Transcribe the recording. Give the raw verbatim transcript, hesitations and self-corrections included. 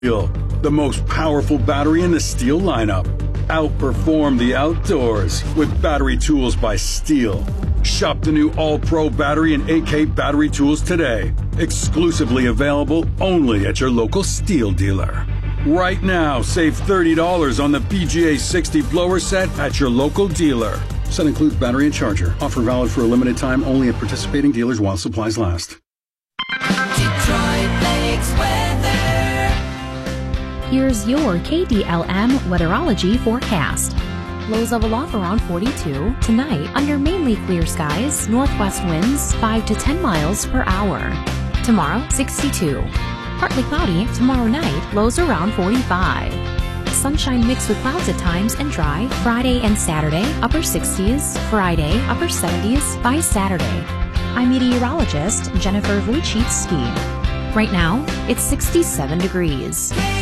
Steel, the most powerful battery in the Steel lineup. Outperform the outdoors with battery tools by Steel. Shop the new All-Pro battery and A K battery tools today. Exclusively available only at your local Steel dealer. Right now, save thirty dollars on the B G A sixty blower set at your local dealer. Set includes battery and charger. Offer valid for a limited time only at participating dealers while supplies last. Detroit Lakes weather. Here's your K D L M weatherology forecast. Lows level off around forty-two. Tonight, under mainly clear skies, northwest winds five to ten miles per hour. Tomorrow, sixty-two. Partly cloudy. Tomorrow night, lows around forty-five. Sunshine mixed with clouds at times and dry. Friday and Saturday, upper sixties. Friday, upper seventies by Saturday. I'm meteorologist Jennifer Vujicic. Right now, it's sixty-seven degrees.